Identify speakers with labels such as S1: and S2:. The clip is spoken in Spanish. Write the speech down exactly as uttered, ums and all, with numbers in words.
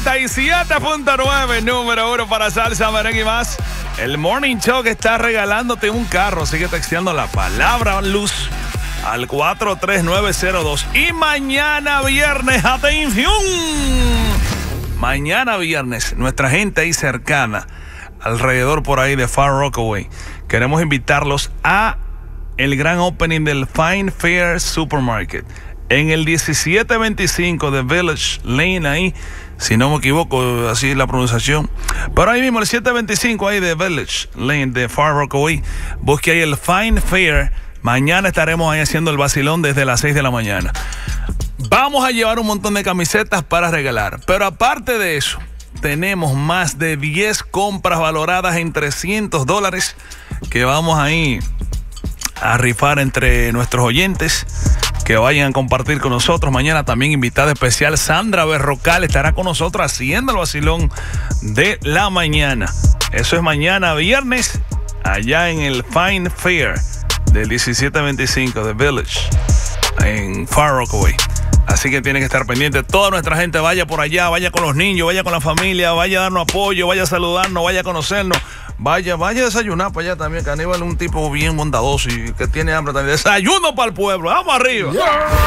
S1: noventa y siete punto nueve, número uno para salsa, merengue y más. El Morning Show que está regalándote un carro. Sigue texteando la palabra luz al cuatro tres nueve cero dos. Y mañana viernes, atención. Mañana viernes, nuestra gente ahí cercana, alrededor por ahí de Far Rockaway, queremos invitarlos a el gran opening del Fine Fair Supermarket en el diecisiete veinticinco de Village Lane, ahí, si no me equivoco, así es la pronunciación. Pero ahí mismo, el siete veinticinco ahí de Village Lane de Far Rockaway, busque ahí el Fine Fair. Mañana estaremos ahí haciendo el vacilón desde las seis de la mañana. Vamos a llevar un montón de camisetas para regalar, pero aparte de eso, tenemos más de diez compras valoradas en trescientos dólares que vamos ahí a rifar entre nuestros oyentes que vayan a compartir con nosotros. Mañana también invitada especial Sandra Berrocal estará con nosotros haciendo el vacilón de la mañana. Eso es mañana viernes allá en el Fine Fair del diecisiete veinticinco de Village en Far Rockaway. Así que tienen que estar pendientes. Toda nuestra gente vaya por allá, vaya con los niños, vaya con la familia, vaya a darnos apoyo, vaya a saludarnos, vaya a conocernos. Vaya, vaya a desayunar para allá también, que Aníbal es un tipo bien bondadoso y que tiene hambre también. Desayuno para el pueblo, vamos arriba. Yeah.